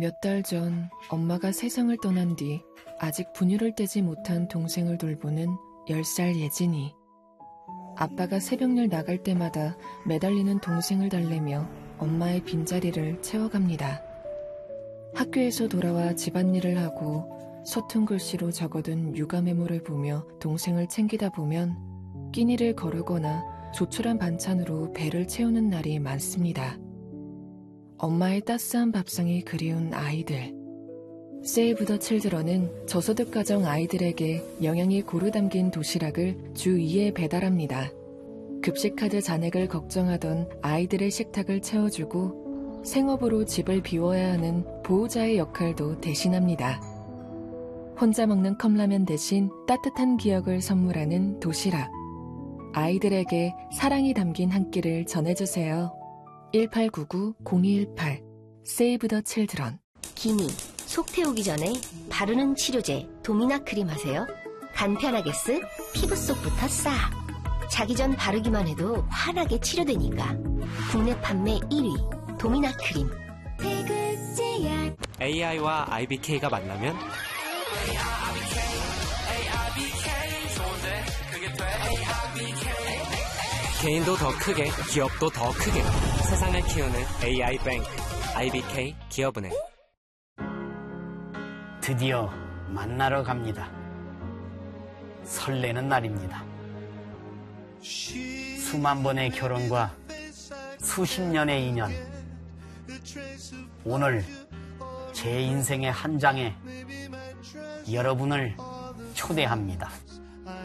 몇 달 전 엄마가 세상을 떠난 뒤 아직 분유를 떼지 못한 동생을 돌보는 10살 예진이. 아빠가 새벽일 나갈 때마다 매달리는 동생을 달래며 엄마의 빈자리를 채워갑니다. 학교에서 돌아와 집안일을 하고 서툰 글씨로 적어둔 육아 메모를 보며 동생을 챙기다 보면 끼니를 거르거나 조촐한 반찬으로 배를 채우는 날이 많습니다. 엄마의 따스한 밥상이 그리운 아이들. 세이브 더 칠드런은 저소득 가정 아이들에게 영양이 고루 담긴 도시락을 주 2회 배달합니다. 급식카드 잔액을 걱정하던 아이들의 식탁을 채워주고 생업으로 집을 비워야 하는 보호자의 역할도 대신합니다. 혼자 먹는 컵라면 대신 따뜻한 기억을 선물하는 도시락. 아이들에게 사랑이 담긴 한 끼를 전해주세요. 1899-0218 세이브 더 칠드런. 기미, 속 태우기 전에 바르는 치료제 도미나 크림 하세요. 간편하게 피부 속부터 싹. 자기 전 바르기만 해도 환하게 치료되니까. 국내 판매 1위 도미나 크림. AI와 IBK가 만나면 개인도 더 크게, 기업도 더 크게. 세상을 키우는 AI뱅크, IBK 기업은행. 드디어 만나러 갑니다. 설레는 날입니다. 수만 번의 결혼과 수십 년의 인연. 오늘 제 인생의 한 장에 여러분을 초대합니다.